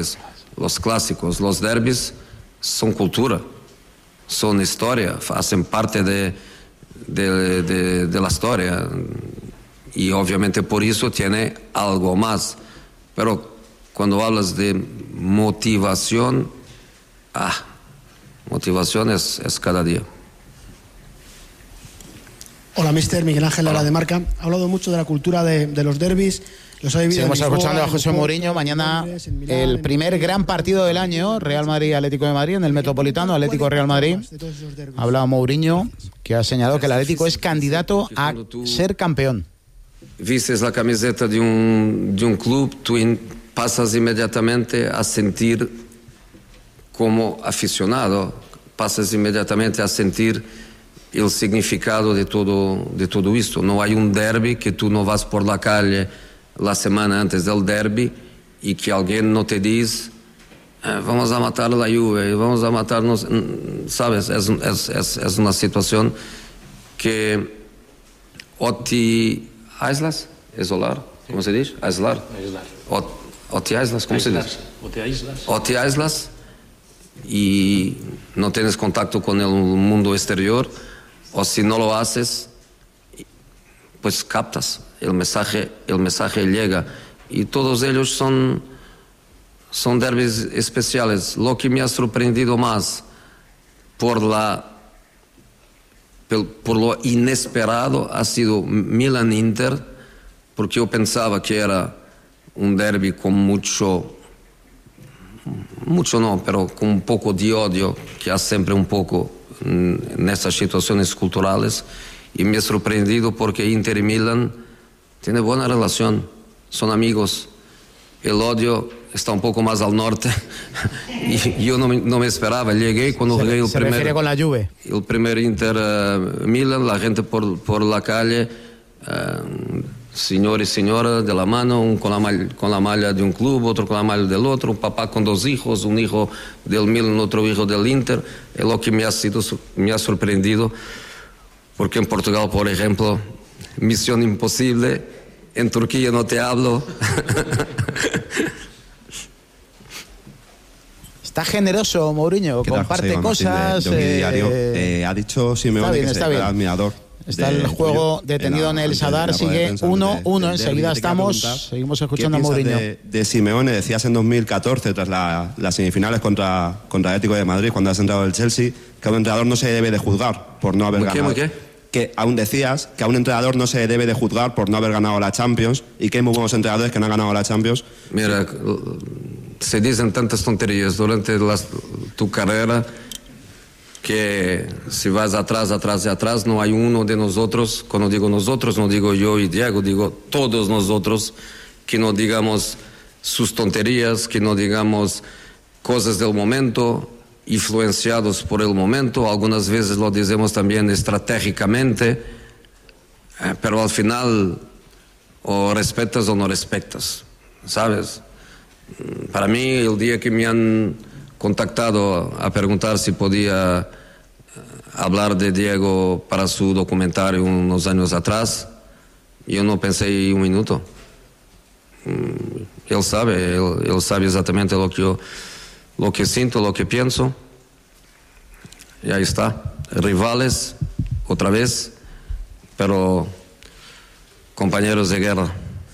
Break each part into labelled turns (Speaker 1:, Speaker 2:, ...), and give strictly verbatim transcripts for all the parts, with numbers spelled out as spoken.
Speaker 1: antes, los clásicos, los derbis son cultura, son historia, hacen parte de, de, de, de la historia y obviamente por eso tiene algo más. Pero cuando hablas de motivación, ah, motivación es, es cada día.
Speaker 2: Hola, mister Miguel Ángel Lara de Marca. Ha hablado mucho de la cultura de, de los derbis. Los ha vivido.
Speaker 3: Seguimos escuchando a José Mourinho. Mañana el primer gran partido del año, Real Madrid-Atlético de Madrid, en el Metropolitano, Atlético-Real Madrid. Ha hablado Mourinho, que ha señalado que el Atlético es candidato a ser campeón.
Speaker 1: Vistes la camiseta de un, de un club, tú in, pasas inmediatamente a sentir como aficionado, pasas inmediatamente a sentir el significado de todo, de todo esto. No hay un derbi que tú no vas por la calle la semana antes del derbi y que alguien no te dice eh, vamos a matar la Juve, vamos a matarnos, sabes, es, es, es, es una situación que o te aíslas, isolar, ¿cómo se dice? Aislar. O, o te aíslas, ¿cómo se dice?
Speaker 4: O te aíslas.
Speaker 1: O te aíslas y no tienes contacto con el mundo exterior, o si no lo haces, pues captas el mensaje, el mensaje llega, y todos ellos son, son derbis especiales. Lo que me ha sorprendido más por, la, por lo inesperado ha sido Milan-Inter, porque yo pensaba que era un derbi con mucho, mucho no, pero con un poco de odio, que hay siempre un poco en estas situaciones culturales, y me he sorprendido porque Inter y Milan tienen buena relación, son amigos. El odio está un poco más al norte y yo no me, no me esperaba. Llegué cuando
Speaker 3: se,
Speaker 1: llegué el
Speaker 3: se
Speaker 1: primer,
Speaker 3: refiere con la Juve.
Speaker 1: El primer Inter uh, Milan, la gente por, por la calle, uh, señor y señora de la mano, un con la, malla, con la malla de un club, otro con la malla del otro, un papá con dos hijos, un hijo del Milan, otro hijo del Inter. Es lo que me ha, sido, me ha sorprendido, porque en Portugal, por ejemplo, misión imposible, en Turquía no te hablo.
Speaker 3: Está generoso Mourinho, comparte
Speaker 5: tal, José,
Speaker 3: cosas.
Speaker 5: De, de
Speaker 3: eh,
Speaker 5: diario. Eh, ha dicho Simeone
Speaker 3: bien,
Speaker 5: que se declara admirador.
Speaker 3: Está el juego detenido en el Sadar, sigue uno uno, enseguida estamos, seguimos escuchando a Mourinho.
Speaker 5: De, de Simeone, decías en dos mil catorce, tras la, las semifinales contra, contra Atlético de Madrid, cuando has entrado el Chelsea, que a un entrenador no se debe de juzgar por no haber
Speaker 1: ¿Muy
Speaker 5: ganado.
Speaker 1: qué, muy qué?
Speaker 5: Que aún decías que a un entrenador no se debe de juzgar por no haber ganado la Champions, y que hay muy buenos entrenadores que no han ganado la Champions.
Speaker 1: Mira, se dicen tantas tonterías durante las, tu carrera, que si vas atrás, atrás y atrás, no hay uno de nosotros, cuando digo nosotros, no digo yo y Diego, digo todos nosotros, que no digamos sus tonterías, que no digamos cosas del momento, influenciados por el momento. Algunas veces lo decimos también estratégicamente, eh, pero al final o respetas o no respetas, ¿sabes? Para mí, el día que me han contactado a preguntar si podía hablar de Diego para su documentario unos años atrás, yo no pensé un minuto. Él sabe, él, él sabe exactamente lo que yo, lo que siento, lo que pienso, y ahí está. Rivales, otra vez, pero compañeros de guerra.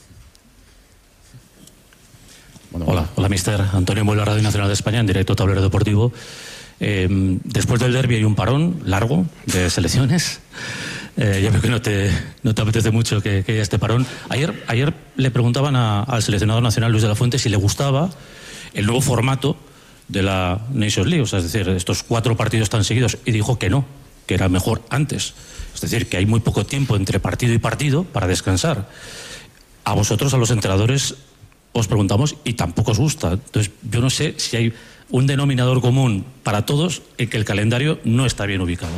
Speaker 4: Bueno, hola, hola, mister Antonio Muela, Radio Nacional de España, en directo Tablero Deportivo. Eh, después del derbi hay un parón largo de selecciones. Eh, yo creo que no te, no te apetece mucho que, que haya este parón. Ayer, ayer le preguntaban a, al seleccionador nacional Luis de la Fuente si le gustaba el nuevo formato de la Nations League, o sea, es decir, estos cuatro partidos tan seguidos, y dijo que no, que era mejor antes. Es decir, que hay muy poco tiempo entre partido y partido para descansar. A vosotros, a los entrenadores, os preguntamos y tampoco os gusta. Entonces, yo no sé si hay un denominador común para todos en que el calendario no está bien ubicado.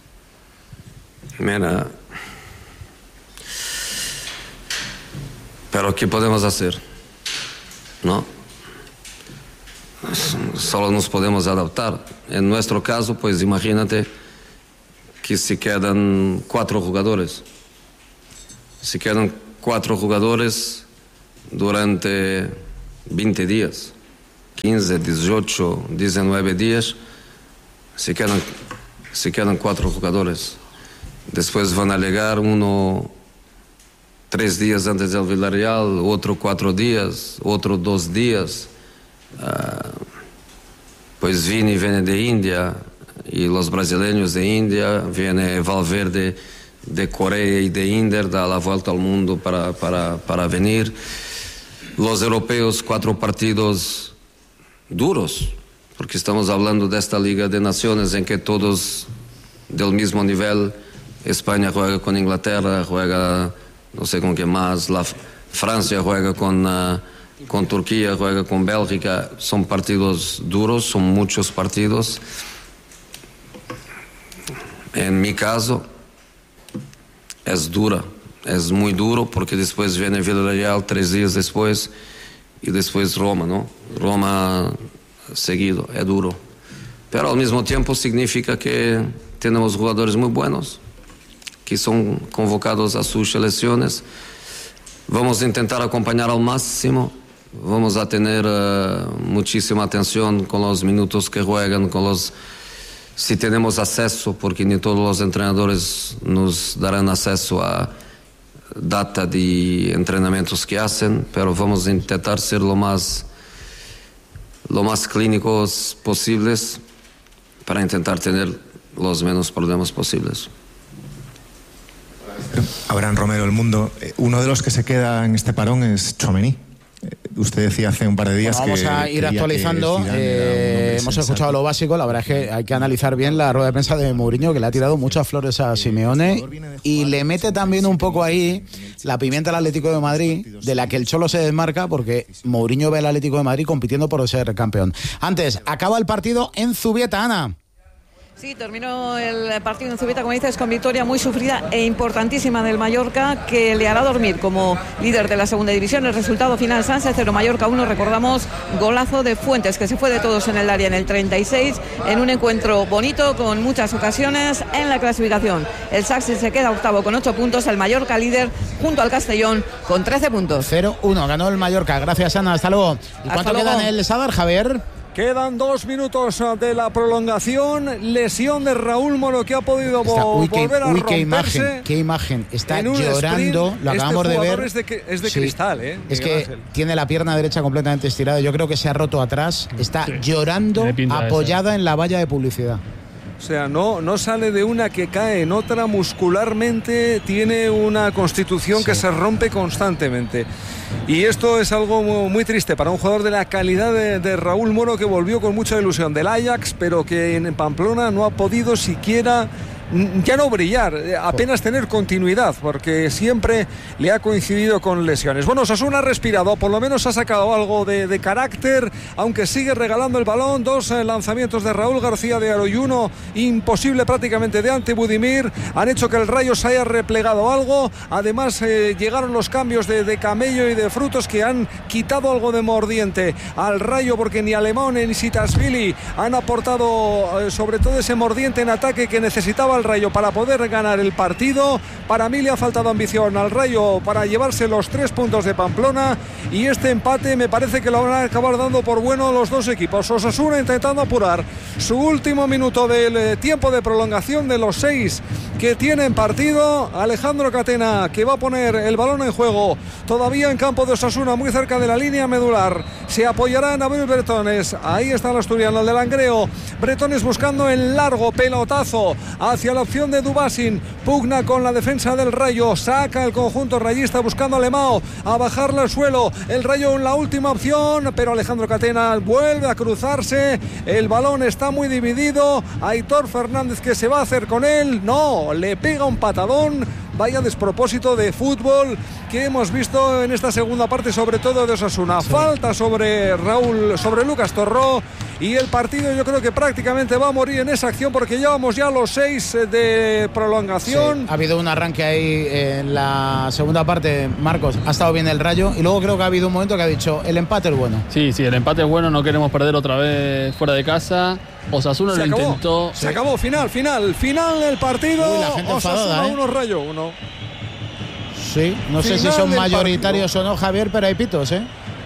Speaker 1: Mira, pero ¿qué podemos hacer? ¿No? Solo nos podemos adaptar. En nuestro caso, pues imagínate que se quedan cuatro jugadores. Se quedan cuatro jugadores durante veinte días. quince, dieciocho, diecinueve días, se quedan, se quedan cuatro jugadores. Después van a llegar uno tres días antes del Villarreal, otro cuatro días, otro dos días. Uh, pues Vini viene de India y los brasileños de India, viene Valverde de Corea y de India, da la vuelta al mundo para, para, para venir. Los europeos, cuatro partidos duros, porque estamos hablando de esta Liga de Naciones en que todos del mismo nivel. España juega con Inglaterra, juega no sé con qué más, la Francia juega con, uh, con Turquía, juega con Bélgica. Son partidos duros, son muchos partidos. En mi caso es dura, es muy duro, porque después viene Villarreal tres días después y después Roma, ¿no? Roma seguido, es duro. Pero al mismo tiempo significa que tenemos jugadores muy buenos que son convocados a sus selecciones. Vamos a intentar acompañar al máximo, vamos a tener uh, muchísima atención con los minutos que juegan, con los, si tenemos acceso, porque ni todos los entrenadores nos darán acceso a data de entrenamientos que hacen, pero vamos a intentar ser lo más, lo más clínicos posibles para intentar tener los menos problemas posibles.
Speaker 6: Abraham Romero, El Mundo. Uno de los que se queda en este parón es Tchouaméni. Usted decía hace un par de días
Speaker 3: bueno,
Speaker 6: que...
Speaker 3: Vamos a ir actualizando. Eh, hemos escuchado lo básico. La verdad es que hay que analizar bien la rueda de prensa de Mourinho, que le ha tirado muchas flores a Simeone y le mete también un poco ahí la pimienta al Atlético de Madrid, de la que el Cholo se desmarca, porque Mourinho ve al Atlético de Madrid compitiendo por ser campeón. Antes, acaba el partido en Zubieta, Ana.
Speaker 7: Sí, terminó el partido en Zubieta, como dices, con victoria muy sufrida e importantísima del Mallorca, que le hará dormir como líder de la segunda división. El resultado final: Sanse cero, Mallorca uno. Recordamos, golazo de Fuentes, que se fue de todos en el área en el treinta y seis, en un encuentro bonito, con muchas ocasiones en la clasificación. El Sanse se queda octavo con ocho puntos, el Mallorca líder junto al Castellón con trece puntos.
Speaker 3: cero uno, ganó el Mallorca. Gracias, Ana, hasta luego. ¿Y cuánto queda en el Sadar, Javier?
Speaker 8: Quedan dos minutos de la prolongación. Lesión de Raúl Moro, que ha podido
Speaker 3: Está, uy,
Speaker 8: volver
Speaker 3: qué,
Speaker 8: a
Speaker 3: uy,
Speaker 8: romperse.
Speaker 3: Qué imagen, qué imagen. Está llorando,
Speaker 8: sprint.
Speaker 3: lo acabamos
Speaker 8: este
Speaker 3: de ver.
Speaker 8: Es de, es de
Speaker 3: sí.
Speaker 8: cristal, ¿eh?
Speaker 3: Es
Speaker 8: Miguel
Speaker 3: que
Speaker 8: Ángel.
Speaker 3: Tiene la pierna derecha completamente estirada. Yo creo que se ha roto atrás. Está sí. llorando, apoyada en la valla de publicidad.
Speaker 8: O sea, no, no sale de una que cae en otra. Muscularmente tiene una constitución sí. que se rompe constantemente. Y esto es algo muy, muy triste para un jugador de la calidad de, de Raúl Moro, que volvió con mucha ilusión del Ajax, pero que en Pamplona no ha podido siquiera, ya no brillar, apenas tener continuidad, porque siempre le ha coincidido con lesiones. Bueno, Osasuna ha respirado, por lo menos ha sacado algo de, de carácter, aunque sigue regalando el balón. Dos eh, lanzamientos de Raúl García de Aro y uno imposible prácticamente de Ante Budimir han hecho que el Rayo se haya replegado algo. Además eh, llegaron los cambios de, de Camello y de Frutos, que han quitado algo de mordiente al Rayo, porque ni Alemán ni Sitasvili han aportado eh, sobre todo ese mordiente en ataque que necesitaba el Rayo para poder ganar el partido. Para mí le ha faltado ambición al Rayo para llevarse los tres puntos de Pamplona, y este empate me parece que lo van a acabar dando por bueno los dos equipos. Osasuna intentando apurar su último minuto del eh, tiempo de prolongación de los seis que tienen partido. Alejandro Catena, que va a poner el balón en juego todavía en campo de Osasuna, muy cerca de la línea medular. Se apoyará en Abel Bretones. Ahí está el asturiano, el de Langreo. Bretones buscando el largo pelotazo hacia la opción de Dubasin. Pugna con la defensa del Rayo. Saca el conjunto rayista buscando a Lemao a bajarle al suelo. El Rayo en la última opción, pero Alejandro Catena vuelve a cruzarse. El balón está muy dividido. Aitor Fernández, que se va a hacer con él. No, le pega un patadón. Vaya despropósito de fútbol que hemos visto en esta segunda parte, sobre todo de Osasuna. Sí. Falta sobre Raúl, sobre Lucas Torró, y el partido yo creo que prácticamente va a morir en esa acción, porque llevamos ya los seis de prolongación.
Speaker 3: Sí. Ha habido un arranque ahí en la segunda parte, Marcos. Ha estado bien el Rayo, y luego creo que ha habido un momento que ha dicho: el empate es bueno.
Speaker 9: Sí, sí, el empate es bueno, no queremos perder otra vez fuera de casa. Osasuna lo
Speaker 8: acabó,
Speaker 9: intentó.
Speaker 8: Se sí. acabó, final, final, final del partido.
Speaker 3: Uy,
Speaker 8: Osasuna
Speaker 3: ¿eh?
Speaker 8: uno, Rayo uno.
Speaker 3: Sí, no final sé si son mayoritarios partido. o no, Javier, pero hay pitos, ¿eh?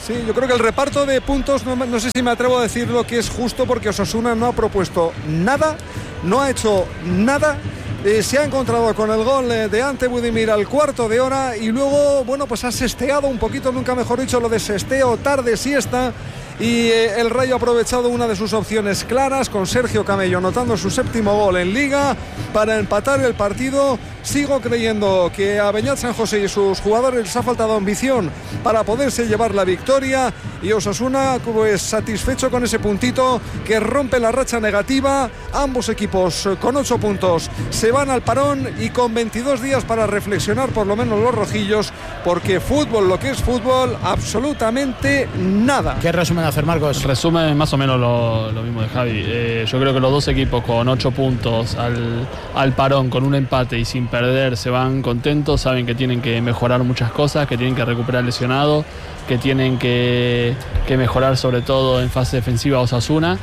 Speaker 8: Sí, yo creo que el reparto de puntos, no, no sé si me atrevo a decir lo que es justo, porque Osasuna no ha propuesto nada, no ha hecho nada. Eh, se ha encontrado con el gol eh, de Ante Budimir al cuarto de hora y luego, bueno, pues ha sesteado un poquito, nunca mejor dicho, lo de sesteo, tarde, siesta. Y eh, el Rayo ha aprovechado una de sus opciones claras, con Sergio Camello anotando su séptimo gol en Liga para empatar el partido. Sigo creyendo que a Beñat San José y sus jugadores les ha faltado ambición para poderse llevar la victoria, y Osasuna pues satisfecho con ese puntito que rompe la racha negativa. Ambos equipos con ocho puntos se van al parón y con veintidós días para reflexionar, por lo menos los rojillos, porque fútbol, lo que es fútbol, absolutamente nada.
Speaker 3: ¿Qué resumen hacer, Marcos?
Speaker 9: Resumen más o menos lo, lo mismo de Javi. Eh, yo creo que los dos equipos con ocho puntos al, al parón, con un empate y sin perder, se van contentos, saben que tienen que mejorar muchas cosas, que tienen que recuperar lesionados, que tienen que, que mejorar sobre todo en fase defensiva Osasuna.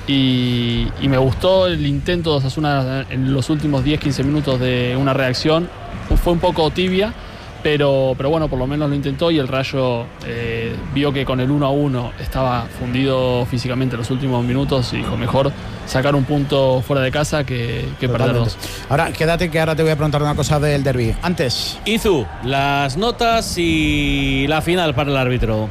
Speaker 9: Y, y me gustó el intento de Osasuna en los últimos diez quince minutos de una reacción. Fue un poco tibia, pero, pero bueno, por lo menos lo intentó, y el Rayo eh, vio que con el uno a uno estaba fundido físicamente en los últimos minutos y dijo, mejor sacar un punto fuera de casa que, que perder dos.
Speaker 3: Ahora, quédate, que ahora te voy a preguntar una cosa del derbi. Antes,
Speaker 10: Izu, las notas y la final para el árbitro.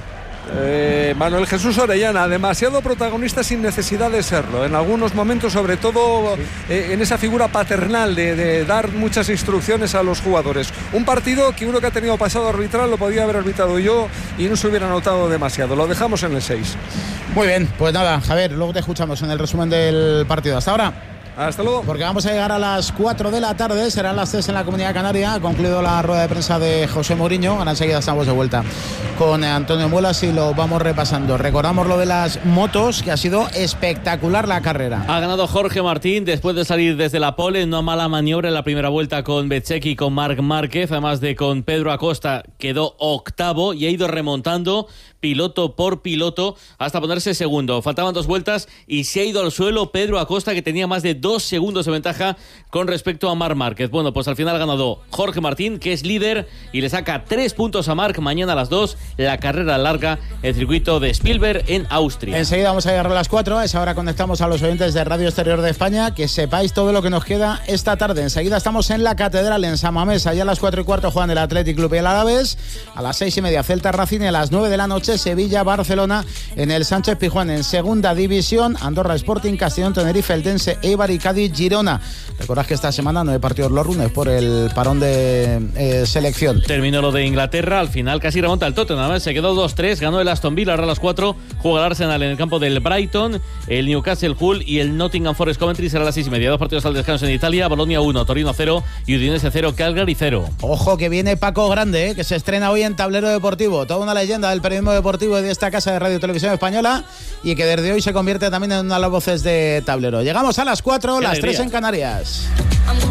Speaker 8: Eh, Manuel Jesús Orellana, demasiado protagonista sin necesidad de serlo, en algunos momentos, sobre todo eh, en esa figura paternal de, de dar muchas instrucciones a los jugadores. Un partido que uno que ha tenido pasado arbitral lo podía haber arbitrado yo y no se hubiera notado demasiado. Lo dejamos en el seis.
Speaker 3: Muy bien, pues nada, Javier, luego te escuchamos en el resumen del partido. Hasta ahora.
Speaker 8: Hasta luego.
Speaker 3: Porque vamos a llegar a las cuatro de la tarde, serán las tres en la Comunidad Canaria. Ha concluido la rueda de prensa de José Mourinho. Ahora enseguida estamos de vuelta con Antonio Muelas y lo vamos repasando. Recordamos lo de las motos, que ha sido espectacular la carrera.
Speaker 10: Ha ganado Jorge Martín después de salir desde la pole, una mala maniobra en la primera vuelta con Bezzecchi y con Marc Márquez, además de con Pedro Acosta, quedó octavo y ha ido remontando piloto por piloto hasta ponerse segundo. Faltaban dos vueltas y se ha ido al suelo Pedro Acosta, que tenía más de dos segundos de ventaja con respecto a Marc Márquez. Bueno, pues al final ha ganado Jorge Martín, que es líder, y le saca tres puntos a Marc. Mañana a las dos, la carrera larga, el circuito de Spielberg en Austria.
Speaker 3: Enseguida vamos a llegar a las cuatro. A esa hora conectamos a los oyentes de Radio Exterior de España, que sepáis todo lo que nos queda esta tarde. Enseguida estamos en la Catedral, en San Mamés. Allá a las cuatro y cuarto juegan el Athletic Club y el Alavés. A las seis y media Celta Racing, y a las nueve de la noche Sevilla Barcelona en el Sánchez Pizjuán. En segunda división, Andorra Sporting, Castellón, Tenerife, Eldense, Eibar y Cádiz Girona. Recordad que esta semana no hay partidos los lunes por el parón de eh, selección.
Speaker 10: Terminó lo de Inglaterra, al final casi remonta el Tottenham, se quedó dos tres, ganó el Aston Villa. Ahora a las cuatro juega el Arsenal en el campo del Brighton, el Newcastle Hull y el Nottingham Forest Coventry. Será a las seis y media. Dos partidos al descanso en Italia: Bolonia uno, Torino cero y Udinese cero, Calgary cero.
Speaker 3: Ojo que viene Paco Grande, eh, que se estrena hoy en Tablero Deportivo, toda una leyenda del periodismo deportivo de esta casa de Radio Televisión Española, y que desde hoy se convierte también en una de las voces de Tablero. Llegamos a las cuatro, las tres en Canarias.